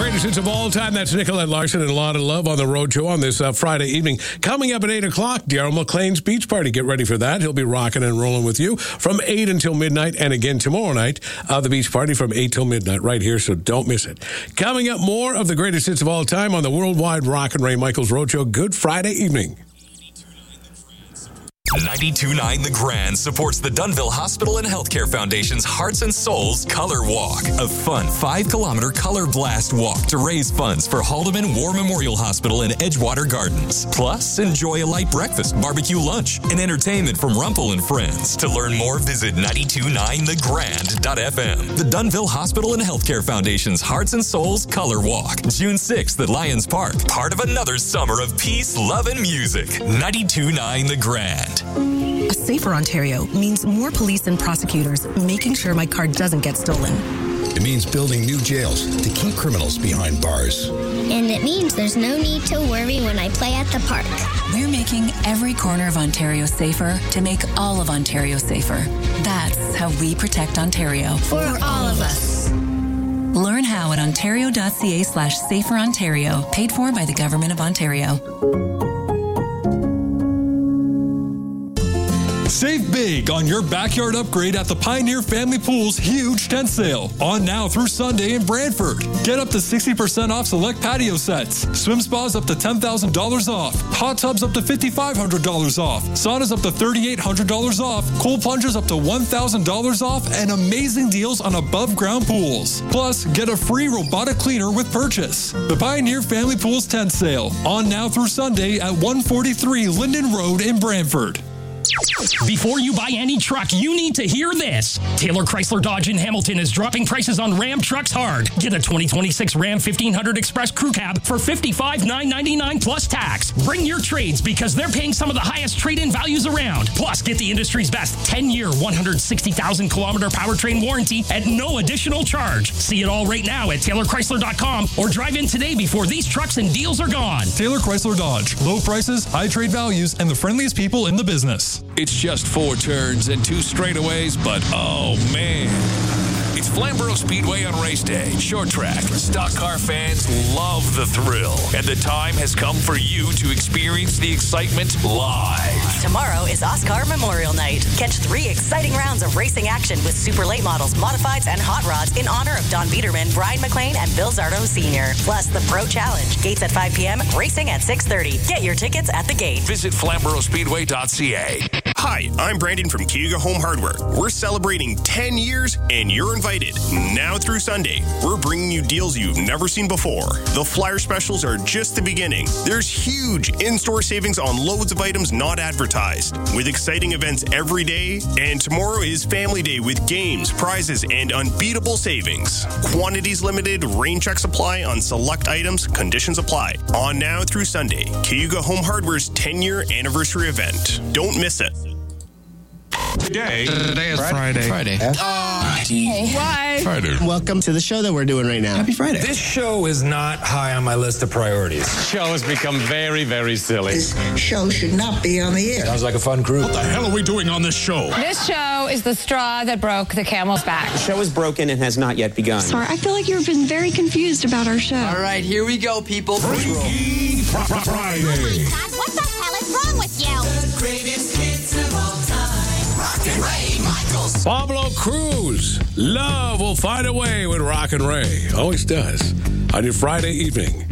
greatest hits of all time. That's Nicolette Larson and A Lot of Love on the Road Show on this Friday evening. Coming up at 8 o'clock, Daryl McLean's Beach Party. Get ready for that. He'll be rocking and rolling with you from 8 until midnight. And again tomorrow night, the Beach Party from 8 till midnight right here, so don't miss it. Coming up, more of the greatest hits of all time on the Worldwide Rock and Ray Michaels Road Show. Good Friday evening. 92.9 The Grand supports the Dunville Hospital and Healthcare Foundation's Hearts and Souls Color Walk, a fun 5-kilometer color blast walk to raise funds for Haldeman War Memorial Hospital and Edgewater Gardens. Plus, enjoy a light breakfast, barbecue lunch, and entertainment from Rumpel and Friends. To learn more, visit 929thegrand.fm. The Dunville Hospital and Healthcare Foundation's Hearts and Souls Color Walk, June 6th at Lions Park. Part of another summer of peace, love, and music. 92.9 The Grand. A safer Ontario means more police and prosecutors making sure my car doesn't get stolen. It means building new jails to keep criminals behind bars. And it means there's no need to worry when I play at the park. We're making every corner of Ontario safer to make all of Ontario safer. That's how we protect Ontario. For all of us. Learn how at ontario.ca/saferontario, paid for by the Government of Ontario. Save big on your backyard upgrade at the Pioneer Family Pool's huge tent sale. On now through Sunday in Brantford. Get up to 60% off select patio sets. Swim spas up to $10,000 off. Hot tubs up to $5,500 off. Saunas up to $3,800 off. Cold plungers up to $1,000 off. And amazing deals on above ground pools. Plus, get a free robotic cleaner with purchase. The Pioneer Family Pool's tent sale. On now through Sunday at 143 Linden Road in Brantford. Before you buy any truck, you need to hear this. Taylor Chrysler Dodge in Hamilton is dropping prices on Ram trucks hard. Get a 2026 Ram 1500 Express Crew Cab for $55,999 plus tax. Bring your trades because they're paying some of the highest trade-in values around. Plus, get the industry's best 10-year, 160,000-kilometer powertrain warranty at no additional charge. See it all right now at TaylorChrysler.com or drive in today before these trucks and deals are gone. Taylor Chrysler Dodge. Low prices, high trade values, and the friendliest people in the business. It's just 4 turns and 2 straightaways, but oh man. It's Flamborough Speedway on race day. Short track. Stock car fans love the thrill. And the time has come for you to experience the excitement live. Tomorrow is Oscar Memorial Night. Catch 3 exciting rounds of racing action with super late models, modifieds, and hot rods in honor of Don Biederman, Brian McLean, and Bill Zardo Sr. Plus the Pro Challenge. Gates at 5 p.m., racing at 6:30. Get your tickets at the gate. Visit FlamboroughSpeedway.ca. Hi, I'm Brandon from Cayuga Home Hardware. We're celebrating 10 years, and you're invited. Now through Sunday, we're bringing you deals you've never seen before. The flyer specials are just the beginning. There's huge in-store savings on loads of items not advertised, with exciting events every day. And tomorrow is Family Day with games, prizes, and unbeatable savings. Quantities limited, rain check supply on select items, conditions apply. On now through Sunday, Cayuga Home Hardware's 10-year anniversary event. Don't miss it. Today is Friday. Why? Friday. Welcome to the show that we're doing right now. Happy Friday. This show is not high on my list of priorities. This show has become very, very silly. This show should not be on the air. Sounds like a fun group. What the hell are we doing on this show? This show is the straw that broke the camel's back. The show is broken and has not yet begun. Sorry, I feel like you've been very confused about our show. All right, here we go, people. Freaky Friday. What the hell is wrong with you? The greatest hits of all time. Rock and Ray Michaels. Pablo Cruz. Love will find a way with Rock and Ray. Always does. On your Friday evening.